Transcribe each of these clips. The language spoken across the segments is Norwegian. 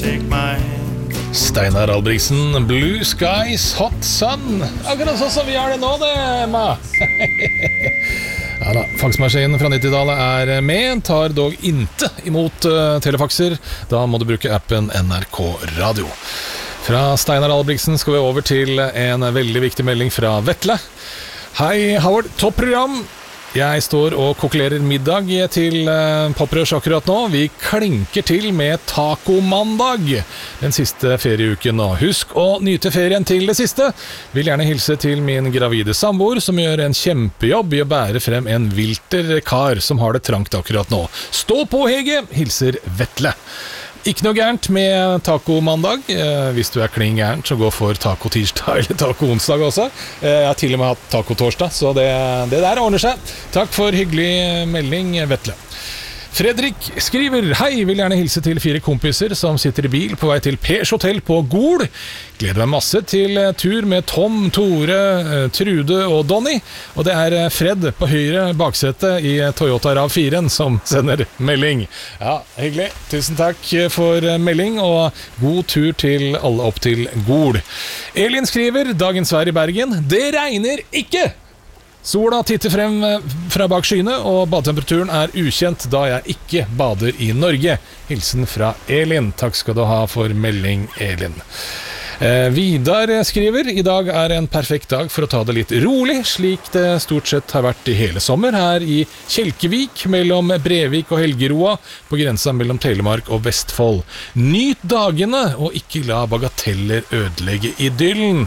take my hand. Steinar Albrigtsen, Blue Skies, Hot Sun. Akkurat sånn som vi har det nå, det, Emma. Ja da, faksmaskinen fra 90-tallet er med, tar dog inte imot telefaxer. Da må du bruke appen NRK Radio. Fra Steinar Albrigtsen skal vi over til en veldig viktig melding fra Vetle. Hei, Howard, topprogram. Jeg står og kokulerer middag til Poprush akkurat nå. Vi klinker til med tacomandag den siste ferieuken nå. Husk å nyte ferien til det siste. Vil gjerne hilse til min gravide samboer, som gjør en kjempejobb i å bære frem en vilter kar som har det trangt akkurat nå. Stå på, Hege! Hilser Vetle. Ikke noe gærent med taco-mandag. Hvis du er kling gærent, så gå for taco-tirsdag eller taco-onsdag også. Jeg har til og med hatt taco-torsdag, så det der ordner seg. Takk for hyggelig melding, Vetle. Fredrik skriver: Hei, vil gjerne hilse til 4 kompiser som sitter i bil på vei til Pers Hotel på Gol. Gleder meg masse til tur med Tom, Tore, Trude og Donny. Og det er Fred på høyre baksete i Toyota RAV4 som sender melding. Ja, hyggelig. Tusen takk for melding, og god tur til alle opp til Gol. Elin skriver: Dagens vær i Bergen. Det regner ikke! Sola titter frem fra bak skyene, og badetemperaturen er ukjent da jeg ikke bader i Norge. Hilsen fra Elin. Takk skal du ha for melding, Elin. Vidar skriver: I dag er en perfekt dag for å ta det litt rolig, slik det stort sett har vært i hele sommer her i Kjelkevik, mellom Brevik og Helgeroa, på grensa mellom Telemark og Vestfold. Nyt dagene, og ikke la bagateller ødelegge idyllen.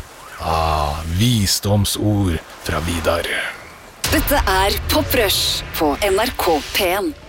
Visdomsord fra Vidar. Dette er Poprush på NRK P1.